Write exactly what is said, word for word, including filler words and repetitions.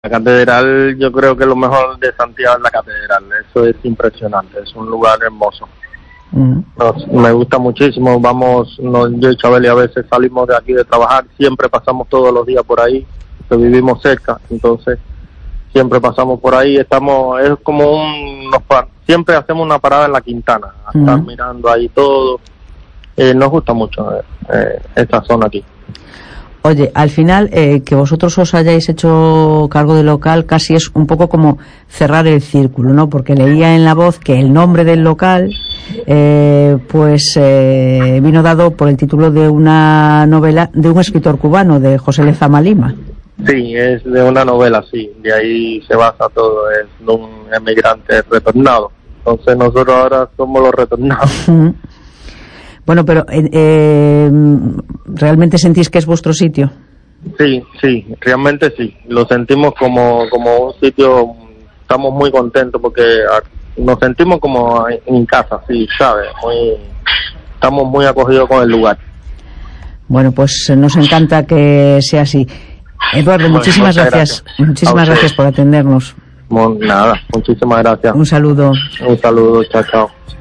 La catedral, yo creo que lo mejor de Santiago es la catedral, eso es impresionante, es un lugar hermoso. Uh-huh. Nos, me gusta muchísimo, vamos, nos, yo y Chabeli a veces salimos de aquí de trabajar, siempre pasamos todos los días por ahí, que vivimos cerca, entonces siempre pasamos por ahí, estamos, es como un, nos, siempre hacemos una parada en la Quintana, a uh-huh. estar mirando ahí todo, eh, nos gusta mucho eh, eh, esta zona aquí. Oye, al final, eh, que vosotros os hayáis hecho cargo del local casi es un poco como cerrar el círculo, ¿no? Porque leía en La Voz que el nombre del local, eh, pues, eh, vino dado por el título de una novela de un escritor cubano, de José Lezama Lima. Sí, es de una novela, sí, de ahí se basa todo, es de un emigrante retornado. Entonces nosotros ahora somos los retornados. Bueno, pero eh, eh, ¿realmente sentís que es vuestro sitio? Sí, sí, realmente sí. Lo sentimos como, como un sitio, estamos muy contentos porque nos sentimos como en casa, sí, ¿sabes? Muy, estamos muy acogidos con el lugar. Bueno, pues nos encanta que sea así. Eduardo, bueno, muchísimas gracias. gracias. Muchísimas gracias por atendernos. Bueno, nada, muchísimas gracias. Un saludo. Un saludo, chao, chao.